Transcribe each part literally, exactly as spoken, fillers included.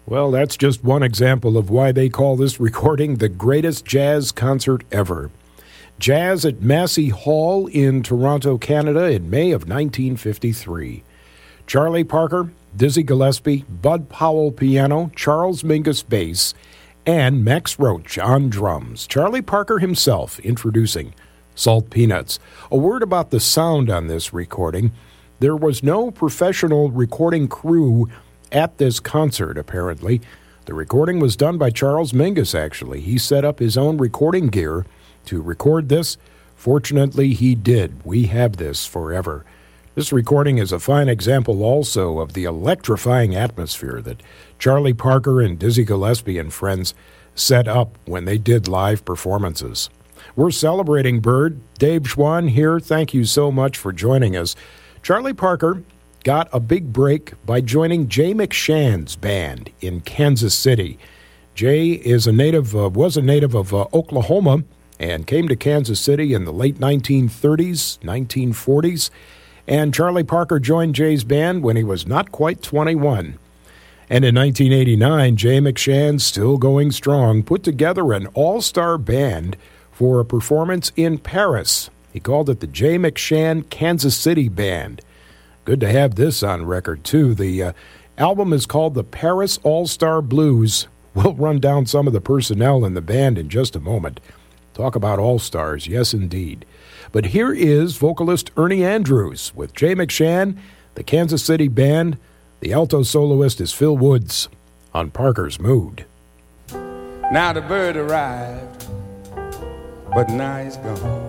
Well, that's just one example of why they call this recording the greatest jazz concert ever. Jazz at Massey Hall in Toronto, Canada in May of nineteen fifty-three. Charlie Parker, Dizzy Gillespie, Bud Powell piano, Charles Mingus bass, and Max Roach on drums. Charlie Parker himself introducing Salt Peanuts. A word about the sound on this recording. There was no professional recording crew at this concert, apparently. The recording was done by Charles Mingus, actually. He set up his own recording gear to record this. Fortunately, he did. We have this forever. This recording is a fine example also of the electrifying atmosphere that Charlie Parker and Dizzy Gillespie and friends set up when they did live performances. We're celebrating Bird. Dave Schwann here. Thank you so much for joining us. Charlie Parker got a big break by joining Jay McShann's band in Kansas City. Jay is a native, uh, was a native of uh, Oklahoma and came to Kansas City in the late nineteen thirties, nineteen forties. And Charlie Parker joined Jay's band when he was not quite twenty-one. And in nineteen eighty-nine, Jay McShann, still going strong, put together an all-star band for a performance in Paris. He called it the Jay McShann Kansas City Band. Good to have this on record, too. The uh, album is called the Paris All-Star Blues. We'll run down some of the personnel in the band in just a moment. Talk about all-stars, yes indeed. But here is vocalist Ernie Andrews with Jay McShann, the Kansas City Band. The alto soloist is Phil Woods on Parker's Mood. Now the bird arrived, but now he's gone.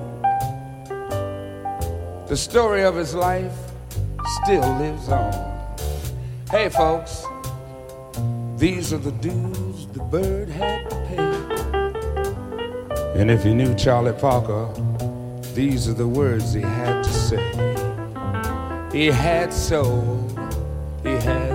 The story of his life still lives on. Hey folks, these are the dues the bird had to pay. And if you knew Charlie Parker, these are the words he had to say. He had soul, he had